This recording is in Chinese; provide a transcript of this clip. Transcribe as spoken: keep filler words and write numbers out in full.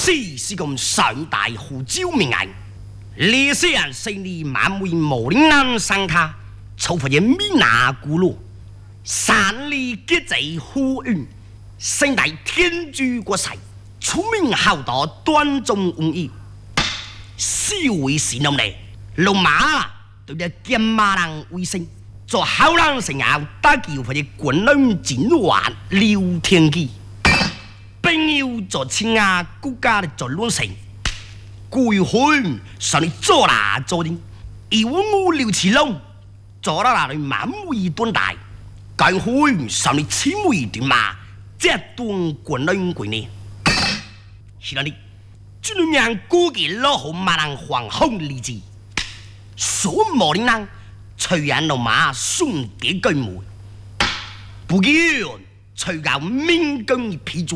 是是咁上大湖州名人，历史人胜利满为毛林南上他，抽发现米拿古路，山里结贼呼运，身带天珠国帅，出名好道端重无义，四位是农嘞，龙马对着金马人为生，做好人生后打球或者滚轮进玩刘天基。朋友做亲啊，国家的做乱成，鬼魂上你做啦做的，有我刘奇龙做到那里满为顿大，鬼魂上你千为顿嘛，这顿滚轮滚呢，是那里，这两样估计老好马人黄红理智，说毛林人吹人老马送给鬼门，不久吹到民工批注。